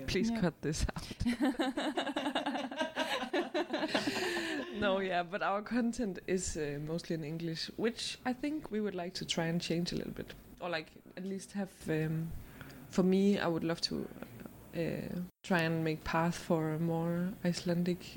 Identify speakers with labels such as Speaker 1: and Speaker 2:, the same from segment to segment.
Speaker 1: please cut this out. No, yeah, but our content is mostly in English, which I think we would like to try and change a little bit, or like at least have. For me, I would love to try and make path for a more Icelandic,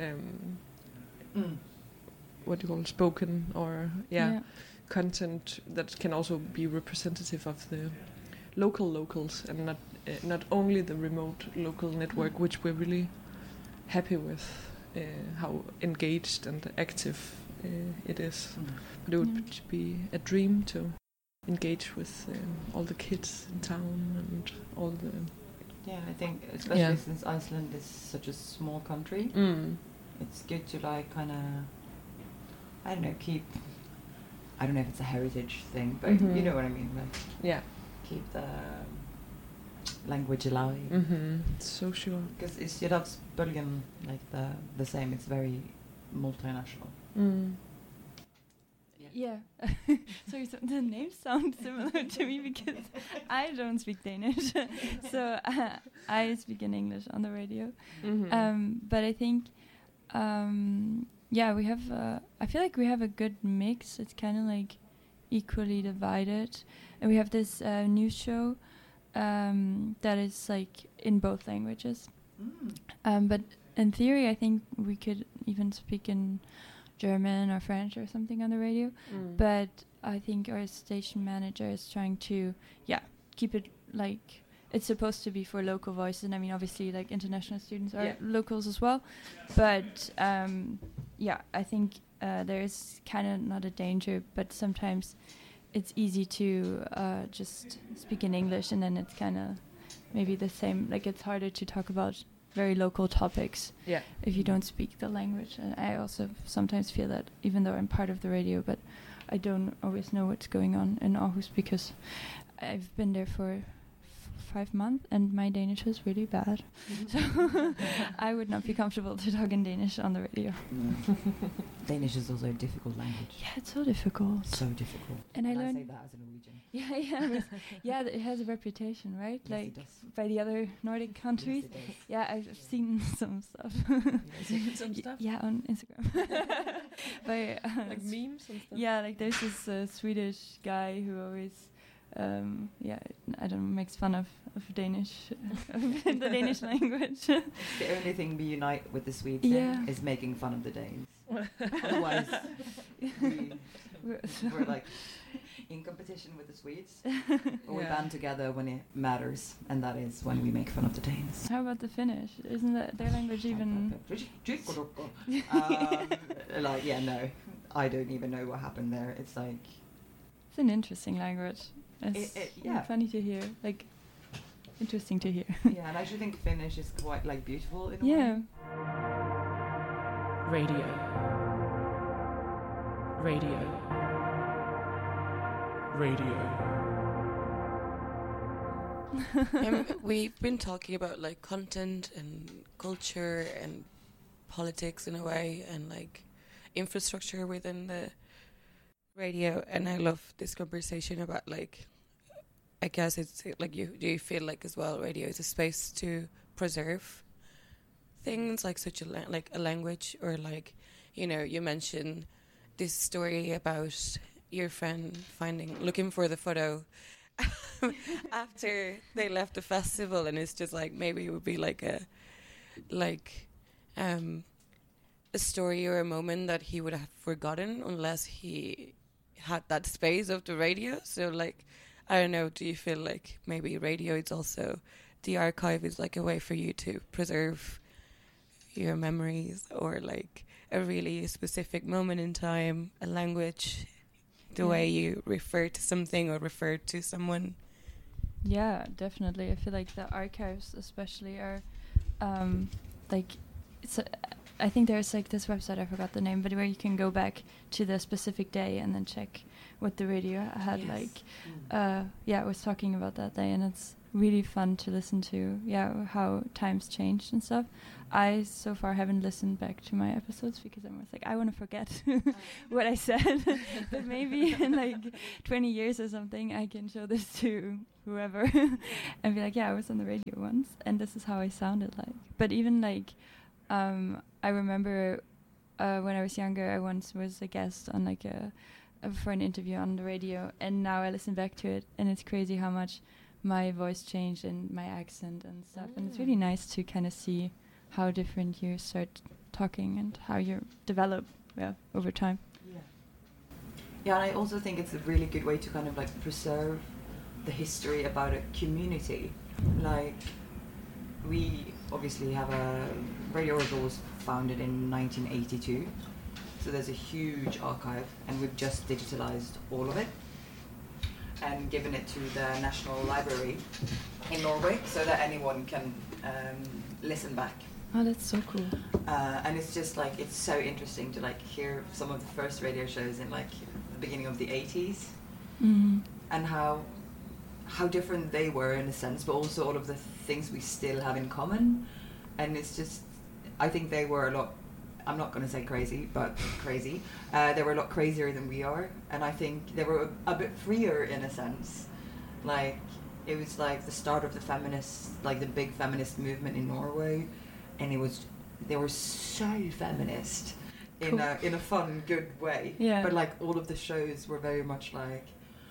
Speaker 1: what do you call it, spoken or content that can also be representative of the locals and not only the remote local network, which we're really happy with. How engaged and active it is. But it would be a dream to engage with all the kids in town and all the...
Speaker 2: Yeah, I think especially since Iceland is such a small country, it's good to like kind of, I don't know, keep... I don't know if it's a heritage thing, but you know what I mean. Like, keep the language alive.
Speaker 1: So sure.
Speaker 2: Because it's Göteborgsbölgen, like the same. It's very multinational.
Speaker 3: Yeah. Sorry, so the names sound similar to me because I don't speak Danish, so I speak in English on the radio. But I think, we have. I feel like we have a good mix. It's kind of like equally divided, and we have this news show. That is like in both languages. But in theory, I think we could even speak in German or French or something on the radio. But I think our station manager is trying to, keep it like it's supposed to be for local voices. And I mean, obviously, like international students are locals as well. But I think there is kind of not a danger, but sometimes it's easy to just speak in English, and then it's kind of maybe the same. Like it's harder to talk about very local topics if you don't speak the language. And I also sometimes feel that, even though I'm part of the radio, but I don't always know what's going on in Aarhus because I've been there for 5 months and my Danish is really bad. So I would not be comfortable to talk in Danish on the radio.
Speaker 2: Danish is also a difficult language.
Speaker 3: Yeah, it's so difficult.
Speaker 2: So difficult.
Speaker 3: And I learned...
Speaker 2: say that as a Norwegian.
Speaker 3: It has a reputation, right?
Speaker 2: Yes,
Speaker 3: like
Speaker 2: it does.
Speaker 3: by the other Nordic countries.
Speaker 2: Yes, it does.
Speaker 3: Yeah, I've seen some stuff.
Speaker 1: Some stuff?
Speaker 3: Yeah, on Instagram. By,
Speaker 1: like memes and stuff?
Speaker 3: Yeah, like there's this Swedish guy who always... I don't know, makes fun of Danish, the Danish language.
Speaker 2: The only thing we unite with the Swedes is making fun of the Danes. Otherwise, we're like in competition with the Swedes. We band together when it matters, and that is when we make fun of the Danes.
Speaker 3: How about the Finnish? Isn't that their language even...
Speaker 2: No, I don't even know what happened there. It's like...
Speaker 3: It's an interesting language. It's funny to hear, like interesting to hear.
Speaker 2: Yeah, and I actually think Finnish is quite like beautiful in a way.
Speaker 4: Radio. We've been talking about like content and culture and politics in a way, and like infrastructure within the radio, and I love this conversation about like, I guess it's like do you feel like as well radio is a space to preserve things like such a language, or like, you know, you mentioned this story about your friend looking for the photo after they left the festival, and it's just like maybe it would be like a story or a moment that he would have forgotten unless he had that space of the radio. So like, I don't know, do you feel like maybe radio is also, the archive is like a way for you to preserve your memories, or like a really specific moment in time, a language, the way you refer to something or refer to someone?
Speaker 3: Yeah, definitely. I feel like the archives especially are like, I think there's like this website, I forgot the name, but where you can go back to the specific day and then check what the radio had was talking about that day, and it's really fun to listen to how times changed and stuff. I so far haven't listened back to my episodes because I'm always like, I want to forget what I said, but maybe in like 20 years or something I can show this to whoever and be like, yeah, I was on the radio once and this is how I sounded like. But even like I remember when I was younger, I once was a guest on like for an interview on the radio, and now I listen back to it and it's crazy how much my voice changed and my accent and stuff. And it's really nice to kind of see how different you start talking and how you develop over time.
Speaker 2: Yeah, and I also think it's a really good way to kind of like preserve the history about a community. Like, we obviously have Radio Oracle was founded in 1982, so there's a huge archive, and we've just digitalized all of it and given it to the National Library in Norway so that anyone can listen back.
Speaker 3: Oh, that's so cool.
Speaker 2: And it's just like, it's so interesting to like hear some of the first radio shows in like the beginning of the 80s and how different they were in a sense, but also all of the things we still have in common. And it's just, I think they were a lot, I'm not going to say crazy, but crazy. They were a lot crazier than we are. And I think they were a bit freer in a sense. Like, it was like the start of the feminist, like the big feminist movement in Norway. And they were so feminist in a fun, good way.
Speaker 3: Yeah.
Speaker 2: But like all of the shows were very much like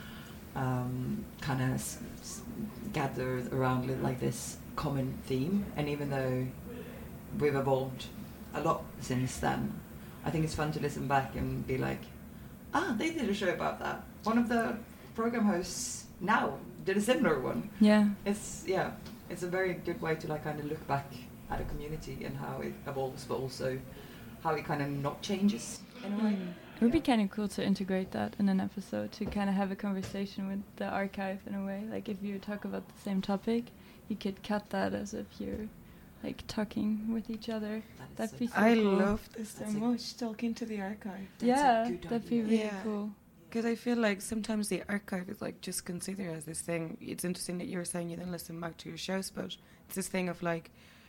Speaker 2: kind of gathered around like this common theme. And even though we've evolved a lot since then, I think it's fun to listen back and be like, they did a show about that. One of the program hosts now did a similar one.
Speaker 3: Yeah.
Speaker 2: It's a very good way to like kind of look back at a community and how it evolves, but also how it kind of not changes in a way.
Speaker 3: It would be kind of cool to integrate that in an episode, to kind of have a conversation with the archive in a way. Like if you talk about the same topic, you could cut that as if you're like talking with each other. That'd be so
Speaker 4: I
Speaker 3: cool.
Speaker 4: love this so much, talking to the archive.
Speaker 3: That'd be really cool.
Speaker 4: Because I feel like sometimes the archive is like just considered as this thing. It's interesting that you were saying you then listen back to your shows, but it's this thing of like,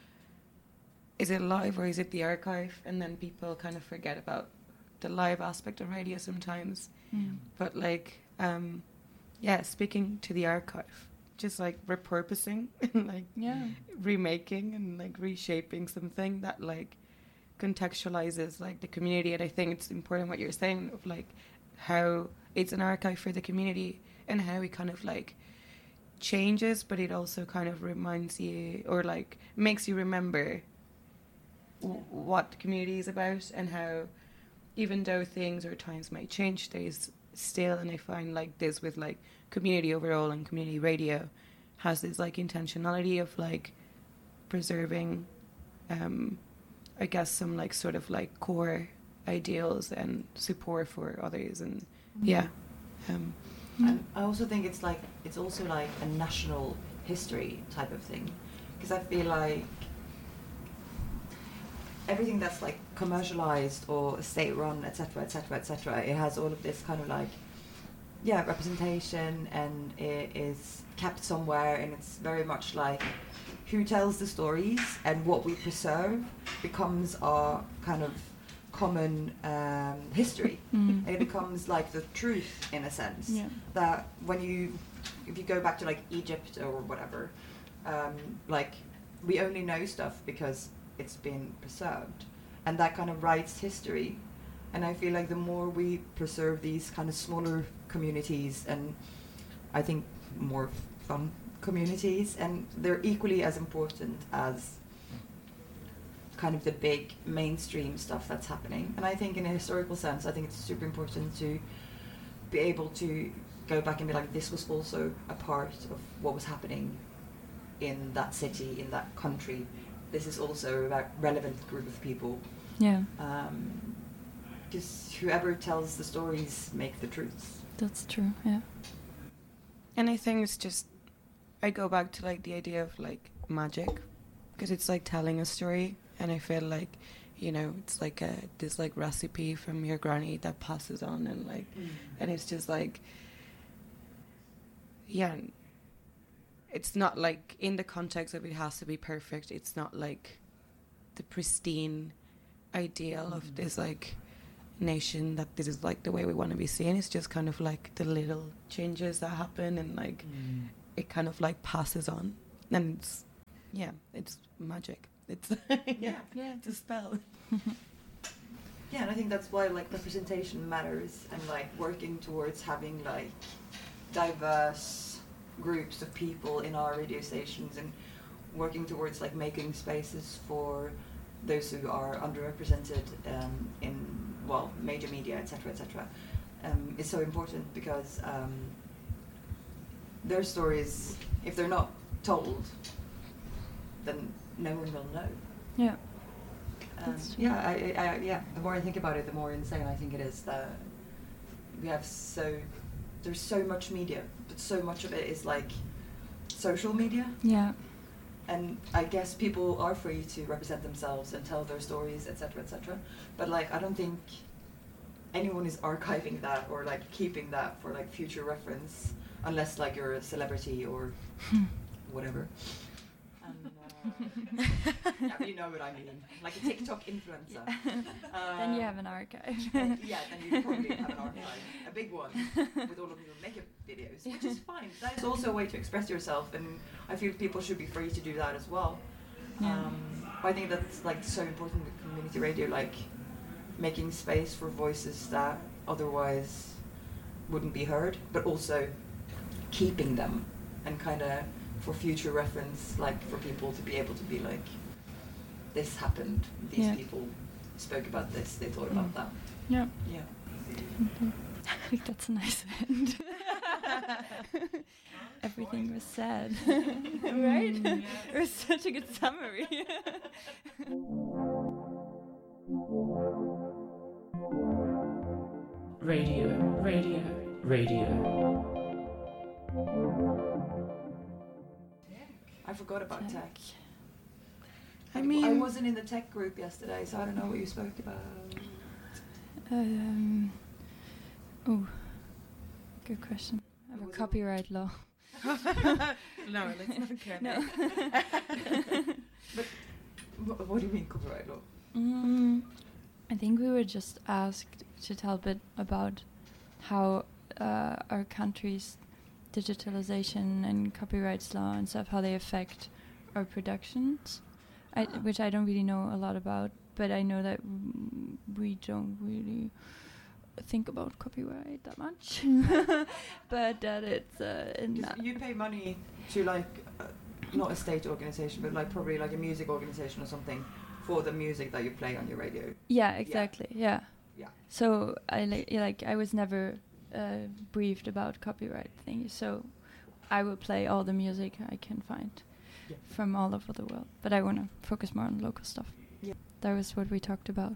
Speaker 4: is it live or is it the archive? And then people kind of forget about the live aspect of radio sometimes. But like, speaking to the archive, just like repurposing and like remaking and like reshaping something that like contextualizes like the community. And I think it's important what you're saying of like how it's an archive for the community and how it kind of like changes, but it also kind of reminds you or like makes you remember what the community is about, and how even though things or times might change, there's still, and I find like this with like community overall and community radio has this like intentionality of like preserving I guess some like sort of like core ideals and support for others. And
Speaker 2: and I also think it's also like a national history type of thing, because I feel like everything that's like commercialized or state-run, etc., etc., etc., it has all of this kind of like representation, and it is kept somewhere, and it's very much like who tells the stories and what we preserve becomes our kind of common history. And it becomes like the truth in a sense, that if you go back to like Egypt or whatever, like we only know stuff because it's been preserved, and that kind of writes history. And I feel like the more we preserve these kind of smaller communities, and I think more fun communities, and they're equally as important as kind of the big mainstream stuff that's happening. And I think in a historical sense, I think it's super important to be able to go back and be like, this was also a part of what was happening in that city, in that country. This is also a relevant group of people.
Speaker 3: Yeah.
Speaker 2: Because whoever tells the stories make the truths.
Speaker 3: That's true, yeah.
Speaker 4: And I think it's just, I go back to like the idea of like magic, because it's like telling a story, and I feel like, you know, it's like this like recipe from your granny that passes on, and like, and it's just like, it's not like in the context of it has to be perfect. It's not like the pristine ideal of this like nation that this is like the way we want to be seen. It's just kind of like the little changes that happen, and like it kind of like passes on, and it's magic. It's it's a spell.
Speaker 2: Yeah, and I think that's why like representation matters, and like working towards having like diverse groups of people in our radio stations, and working towards like making spaces for those who are underrepresented in major media, etc., is so important, because their stories, if they're not told, then no one will know.
Speaker 3: Yeah.
Speaker 2: The more I think about it, the more insane I think it is that we have there's so much media, but so much of it is like social media.
Speaker 3: Yeah.
Speaker 2: And I guess people are free to represent themselves and tell their stories, etc., etc. But like, I don't think anyone is archiving that or like keeping that for like future reference, unless like you're a celebrity or whatever. And, you know what I mean, like a TikTok influencer.
Speaker 3: Then you have an archive.
Speaker 2: Then you probably have an archive, a big one, with all of your makeup videos, which is fine. That is also a way to express yourself, and I feel people should be free to do that as well.
Speaker 3: Yeah.
Speaker 2: I think that's like so important with community radio, like making space for voices that otherwise wouldn't be heard, but also keeping them and kind of for future reference, like for people to be able to be like, this happened, these people spoke about this, they thought about that.
Speaker 3: Yeah.
Speaker 2: Yeah.
Speaker 3: I think that's a nice end. Everything was said. Right? It was such a good summary.
Speaker 5: Radio.
Speaker 2: I forgot about tech.
Speaker 3: I mean,
Speaker 2: I wasn't in the tech group yesterday, so I don't know what you spoke about.
Speaker 3: Good question. About copyright law.
Speaker 4: No, let's not care.
Speaker 3: No.
Speaker 2: But what do you mean copyright law?
Speaker 3: I think we were just asked to tell a bit about how our country's digitalization and copyrights law and stuff, how they affect our productions, which I don't really know a lot about, but I know that we don't really think about copyright that much. But that it's
Speaker 2: you pay money to like not a state organization, but like probably like a music organization or something for the music that you play on your radio.
Speaker 3: Yeah, exactly. Yeah. So I was never briefed about copyright things, so I will play all the music I can find from all over the world, but I want to focus more on local stuff. That was what we talked about.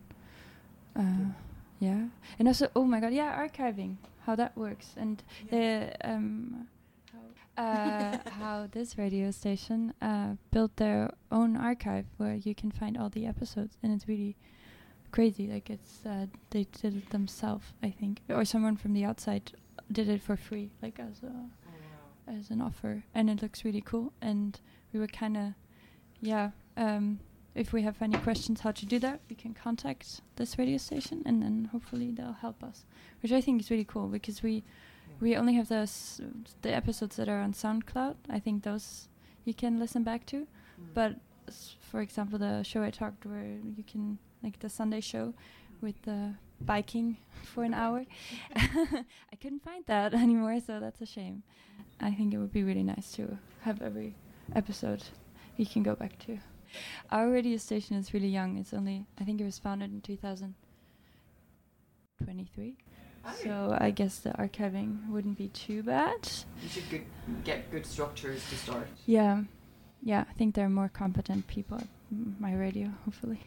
Speaker 3: And also, oh my god, archiving, how that works, and how this radio station built their own archive where you can find all the episodes, and it's really crazy. Like it's they did it themselves, I think, or someone from the outside did it for free, like as an offer, and it looks really cool. And we were kind of if we have any questions how to do that, we can contact this radio station, and then hopefully they'll help us, which I think is really cool, because we only have the episodes that are on SoundCloud. I think those you can listen back to, but for example, the show I talked where you can, like the Sunday show with the biking for an hour, I couldn't find that anymore, so that's a shame. I think it would be really nice to have every episode you can go back to. Our radio station is really young. It's only, I think it was founded in 2023. So I guess the archiving wouldn't be too bad.
Speaker 2: You should get good structures to start.
Speaker 3: Yeah, I think there are more competent people at my radio, hopefully.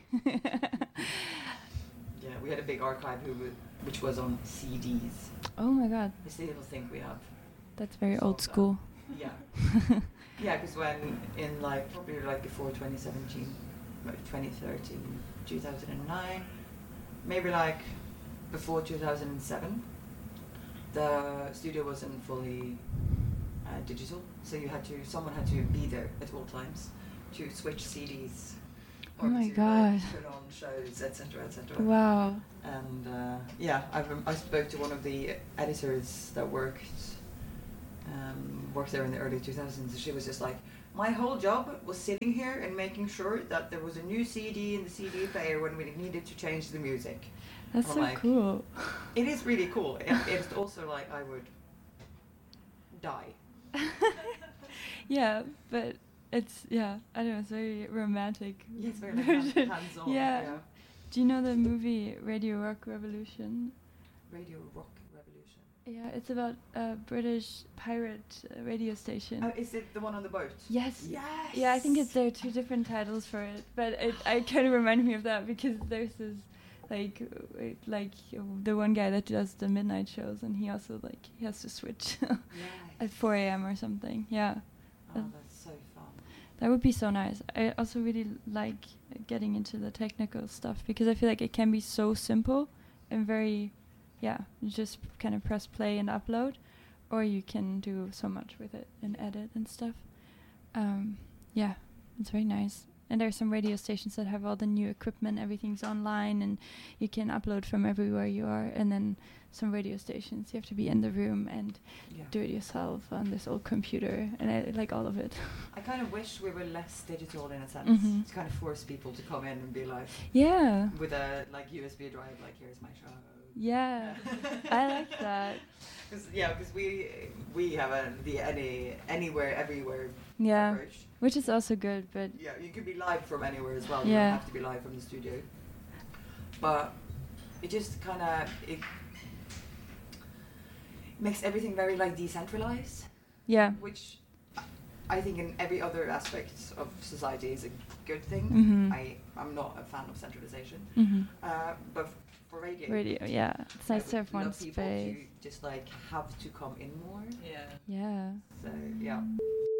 Speaker 2: Yeah, we had a big archive which was on CDs.
Speaker 3: Oh my god.
Speaker 2: I still think we have.
Speaker 3: That's very old school.
Speaker 2: Yeah. Yeah, because when in like probably like before 2017, like 2013, 2009, maybe like before 2007, the studio wasn't fully digital, so someone had to be there at all times to switch CDs.
Speaker 3: Oh my god!
Speaker 2: Put on shows, etc., etc.
Speaker 3: Wow.
Speaker 2: And I spoke to one of the editors that worked worked there in the early 2000s. She was just like, my whole job was sitting here and making sure that there was a new CD in the CD player when we needed to change the music.
Speaker 3: That's so cool.
Speaker 2: It is really cool. It's also like I would die.
Speaker 3: Yeah, but it's, I don't know, it's very romantic.
Speaker 2: Yeah, it's very hands-on.
Speaker 3: Yeah. Do you know the movie Radio Rock Revolution?
Speaker 2: Radio Rock Revolution.
Speaker 3: Yeah, it's about a British pirate radio station.
Speaker 2: Oh, is it the one on the boat?
Speaker 3: Yes.
Speaker 2: Yes.
Speaker 3: Yeah, I think there are 2 different titles for it, but it kind of reminded me of that because there's this like the one guy that does the midnight shows, and he also he has to switch at 4 a.m. or something. Yeah.
Speaker 2: Oh, that's so fun.
Speaker 3: That would be so nice. I also really like getting into the technical stuff because I feel like it can be so simple and very, you just kind of press play and upload, or you can do so much with it and edit and stuff. It's very nice. And there are some radio stations that have all the new equipment, everything's online, and you can upload from everywhere you are. And then some radio stations, you have to be in the room and do it yourself on this old computer. And I like all of it.
Speaker 2: I kind of wish we were less digital in a sense.
Speaker 3: Mm-hmm.
Speaker 2: To kind of force people to come in and be like, with a USB drive, like, here's my show.
Speaker 3: Yeah, I like that.
Speaker 2: Because we have the anywhere, everywhere approach.
Speaker 3: Which is also good, but...
Speaker 2: Yeah, you can be live from anywhere as well. You don't have to be live from the studio. But it just kind of... It makes everything very, decentralized. Yeah. Which I think in every other aspect of society is a good thing.
Speaker 3: Mm-hmm.
Speaker 2: I'm not a fan of centralization.
Speaker 3: Mm-hmm.
Speaker 2: But for radio,
Speaker 3: it's nice to have one space.
Speaker 2: to just have to come in more.
Speaker 3: Yeah.
Speaker 2: So